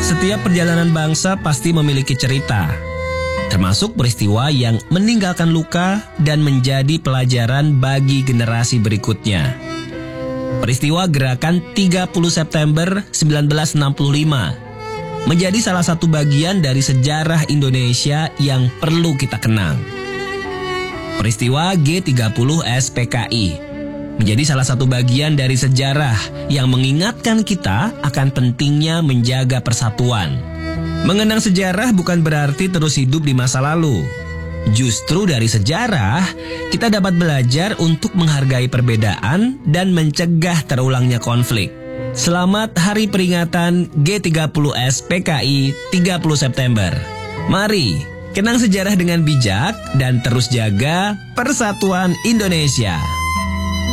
Setiap perjalanan bangsa pasti memiliki cerita, termasuk peristiwa yang meninggalkan luka dan menjadi pelajaran bagi generasi berikutnya. Peristiwa gerakan 30 September 1965 menjadi salah satu bagian dari sejarah Indonesia yang perlu kita kenang. Peristiwa G30 SPKI menjadi salah satu bagian dari sejarah yang mengingatkan kita akan pentingnya menjaga persatuan. Mengenang sejarah bukan berarti terus hidup di masa lalu. Justru dari sejarah, kita dapat belajar untuk menghargai perbedaan dan mencegah terulangnya konflik. Selamat Hari Peringatan G30 SPKI 30 September. Mari, kenang sejarah dengan bijak dan terus jaga persatuan Indonesia.